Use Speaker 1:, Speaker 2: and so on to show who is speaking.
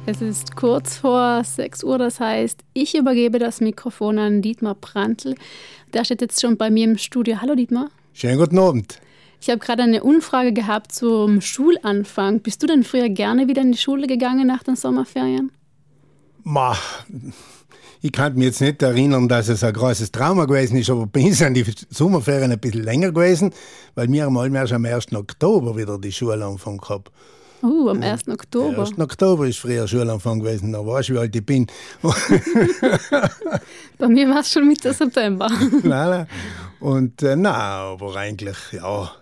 Speaker 1: Es ist kurz vor 6 Uhr, das heißt, ich übergebe das Mikrofon an Dietmar Prantl. Der steht jetzt schon bei mir im Studio. Hallo Dietmar.
Speaker 2: Schönen guten Abend.
Speaker 1: Ich habe gerade eine Umfrage gehabt zum Schulanfang. Bist du denn früher gerne wieder in die Schule gegangen nach den Sommerferien?
Speaker 2: Ich kann mich jetzt nicht erinnern, dass es ein großes Trauma gewesen ist, aber bei uns sind die Sommerferien ein bisschen länger gewesen, weil wir haben erst am 1. Oktober wieder die Schulanfang gehabt.
Speaker 1: Am 1. Oktober.
Speaker 2: Am 1. Oktober ist früher Schulanfang gewesen, da weißt du, wie alt ich bin.
Speaker 1: Bei mir war es schon Mitte September.
Speaker 2: Nein. Und aber eigentlich, ja,